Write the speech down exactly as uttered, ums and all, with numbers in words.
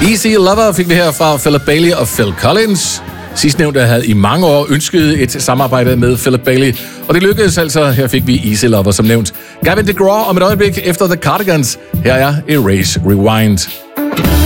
Easy Lover fik vi her fra Philip Bailey og Phil Collins. Sidstnævnte havde i mange år ønsket et samarbejde med Philip Bailey, og det lykkedes altså. Her fik vi Easy Lover som nævnt. Gavin DeGraw om et øjeblik efter The Cardigans. Her er Erase Rewind.